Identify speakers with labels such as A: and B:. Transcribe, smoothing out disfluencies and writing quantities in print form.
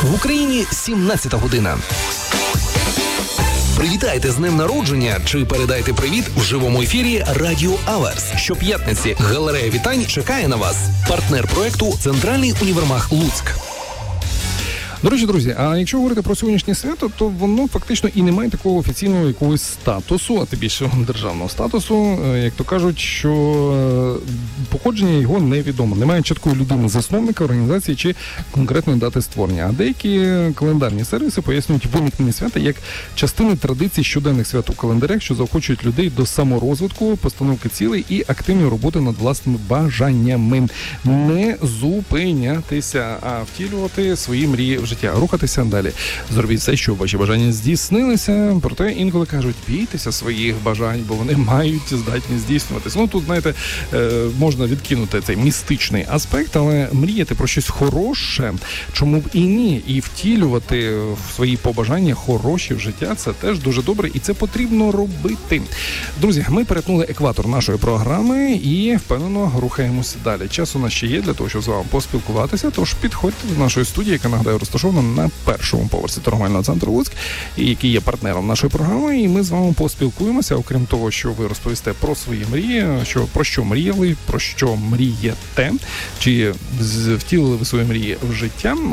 A: В Україні 17 година. Привітайте з днем народження чи передайте привіт в живому ефірі Радіо Аверс. Щоп'ятниці галерея вітань чекає на вас. Партнер проекту «Центральний універмаг Луцьк».
B: До речі, друзі, а якщо говорити про сьогоднішнє свято, то воно фактично і не має такого офіційного якогось статусу, а тим більше державного статусу, як то кажуть, що походження його невідомо. Немає чіткої людини-засновника, організації чи конкретної дати створення. А деякі календарні сервіси пояснюють виникнення свята як частини традицій щоденних свят у календарях, що заохочують людей до саморозвитку, постановки цілей і активної роботи над власними бажаннями. Не зупинятися, а втілювати свої мрії в життя. Рухатися далі. Зробіть все, щоб ваші бажання здійснилися. Проте інколи кажуть, бійтеся своїх бажань, бо вони мають здатність здійснюватися. Ну, тут, знаєте, можна відкинути цей містичний аспект, але мріяти про щось хороше, чому б і ні, і втілювати в свої побажання хороші в життя, це теж дуже добре, і це потрібно робити. Друзі, ми перетнули екватор нашої програми і впевнено рухаємося далі. Час у нас ще є для того, щоб з вами поспілкуватися, тож підходьте до нашої студії, яка, нагадаю, розташована на першому поверсі торговельного центру Луцьк, який є партнером нашої програми, і ми з вами поспілкуємося, окрім того, що ви розповісте про свої мрії, про що мріяли, про що мрієте, чи втілили ви свої мрії в життя.